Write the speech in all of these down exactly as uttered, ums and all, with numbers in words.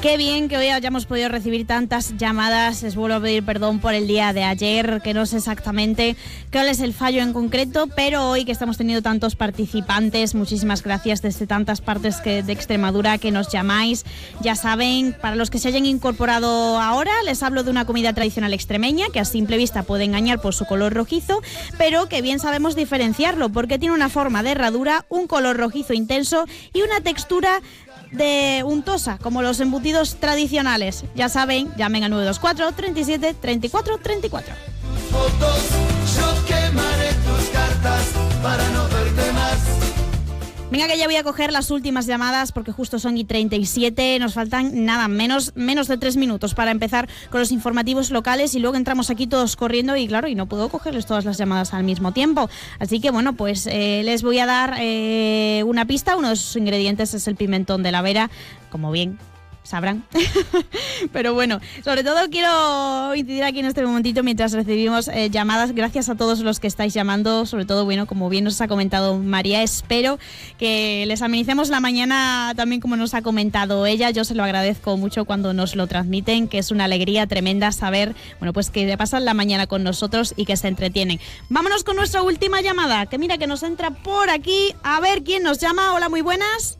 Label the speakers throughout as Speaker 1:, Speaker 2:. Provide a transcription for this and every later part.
Speaker 1: Qué bien que hoy hayamos podido recibir tantas llamadas. Les vuelvo a pedir perdón por el día de ayer, que no sé exactamente cuál es el fallo en concreto, pero hoy que estamos teniendo tantos participantes, muchísimas gracias desde tantas partes que, de Extremadura que nos llamáis. Ya saben, para los que se hayan incorporado ahora, les hablo de una comida tradicional extremeña que a simple vista puede engañar por su color rojizo, pero que bien sabemos diferenciarlo porque tiene una forma de herradura, un color rojizo intenso y una textura de untosa, como los embutidos tradicionales. Ya saben, llamen al nueve dos cuatro, treinta y siete, treinta y cuatro, treinta y cuatro.
Speaker 2: Fotos, yo quemaré tus cartas para no verte más.
Speaker 1: Venga, que ya voy a coger las últimas llamadas porque justo son y treinta y siete, nos faltan nada, menos, menos de tres minutos para empezar con los informativos locales y luego entramos aquí todos corriendo y claro, y no puedo cogerles todas las llamadas al mismo tiempo. Así que bueno, pues eh, les voy a dar eh, una pista. Uno de sus ingredientes es el pimentón de la Vera, como bien sabrán. Pero bueno, sobre todo quiero incidir aquí en este momentito mientras recibimos eh, llamadas. Gracias a todos los que estáis llamando, sobre todo, bueno, como bien nos ha comentado María, espero que les amenicemos la mañana también como nos ha comentado ella. Yo se lo agradezco mucho cuando nos lo transmiten, que es una alegría tremenda saber, bueno, pues que pasan la mañana con nosotros y que se entretienen. Vámonos con nuestra última llamada, que mira que nos entra por aquí. A ver quién nos llama. Hola, muy buenas.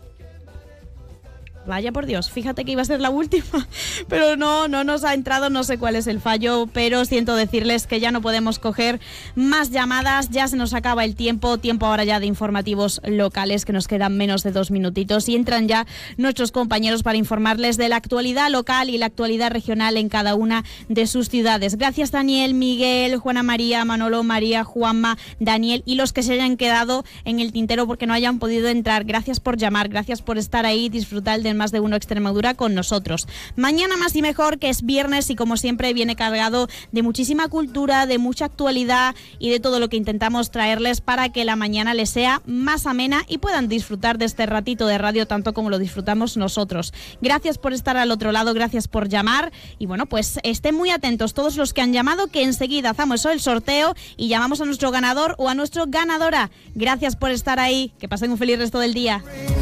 Speaker 1: Vaya por Dios, fíjate que iba a ser la última, pero no, no nos ha entrado, no sé cuál es el fallo, pero siento decirles que ya no podemos coger más llamadas, ya se nos acaba el tiempo, tiempo ahora ya de informativos locales, que nos quedan menos de dos minutitos y entran ya nuestros compañeros para informarles de la actualidad local y la actualidad regional en cada una de sus ciudades. Gracias Daniel, Miguel, Juana María, Manolo, María, Juanma, Daniel y los que se hayan quedado en el tintero porque no hayan podido entrar. Gracias por llamar, gracias por estar ahí, disfrutar del Más de Uno Extremadura con nosotros. Mañana más y mejor, que es viernes y como siempre viene cargado de muchísima cultura, de mucha actualidad y de todo lo que intentamos traerles para que la mañana les sea más amena y puedan disfrutar de este ratito de radio tanto como lo disfrutamos nosotros. Gracias por estar al otro lado, gracias por llamar y bueno, pues estén muy atentos todos los que han llamado, que enseguida hacemos el sorteo y llamamos a nuestro ganador o a nuestra ganadora. Gracias por estar ahí, que pasen un feliz resto del día.